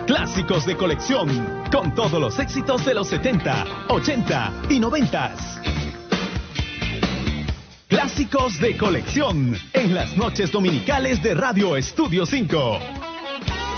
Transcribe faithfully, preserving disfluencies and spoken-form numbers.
Clásicos de colección, con todos los éxitos de los setenta, ochenta y noventa. Clásicos de colección, en las noches dominicales de Radio Estudio cinco.